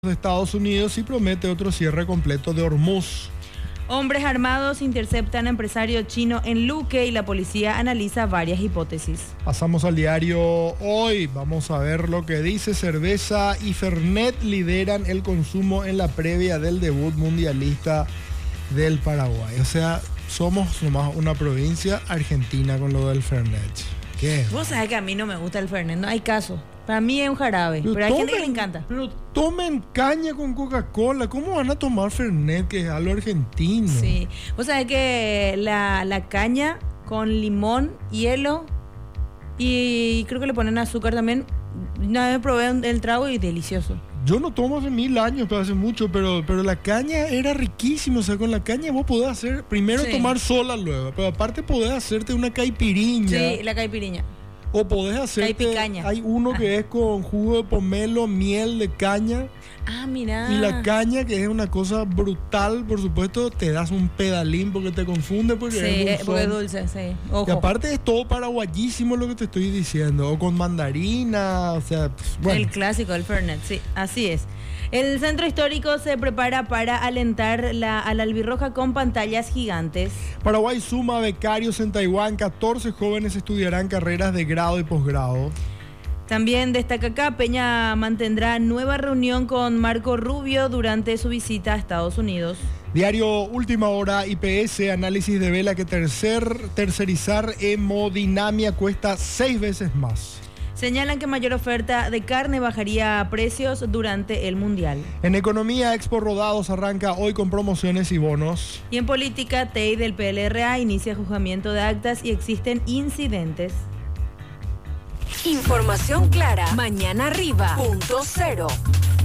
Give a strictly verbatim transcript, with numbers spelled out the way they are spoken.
de Estados Unidos y promete otro cierre completo de Hormuz. Hombres armados interceptan a empresario chino en Luque y la policía analiza varias hipótesis. Pasamos al diario Hoy. Vamos a ver lo que dice. Cerveza y Fernet lideran el consumo en la previa del debut mundialista del Paraguay. O sea, somos nomás una provincia argentina con lo del Fernet. ¿Qué? Vos sabés que a mí no me gusta el Fernet, no hay caso. Para mí es un jarabe, pero, pero hay tomen, gente que le encanta. Pero tomen caña con Coca-Cola. ¿Cómo van a tomar Fernet, que es algo argentino? Sí. Vos sabés que la, la caña con limón, hielo y creo que le ponen azúcar también. Una vez probé el trago y delicioso. Yo no tomo hace mil años, pero hace mucho, pero, pero la caña era riquísima. O sea, con la caña vos podés hacer, primero sí. tomar sola luego, pero aparte podés hacerte una caipiriña. Sí, la caipiriña. O podés hacerte, Caipicaña. Hay uno que ah. es con jugo de pomelo, miel de caña. Ah, mira. Y la caña, que es una cosa brutal, por supuesto, te das un pedalín porque te confunde porque sí, es porque es dulce, sí. Ojo. Y aparte es todo paraguayísimo lo que te estoy diciendo. O con mandarina, o sea, pues, bueno. El clásico, el Fernet, sí, así es. El centro histórico se prepara para alentar la, a la albirroja con pantallas gigantes. Paraguay suma becarios en Taiwán. catorce jóvenes estudiarán carreras de grado y posgrado. También destaca acá, Peña mantendrá nueva reunión con Marco Rubio durante su visita a Estados Unidos. Diario Última Hora, I P S, análisis devela que tercer, tercerizar hemodinamia cuesta seis veces más. Señalan que mayor oferta de carne bajaría precios durante el Mundial. En economía, Expo Rodados arranca hoy con promociones y bonos. Y en política, T E I del P L R A inicia juzgamiento de actas y existen incidentes. Información clara. Mañana arriba. Punto cero.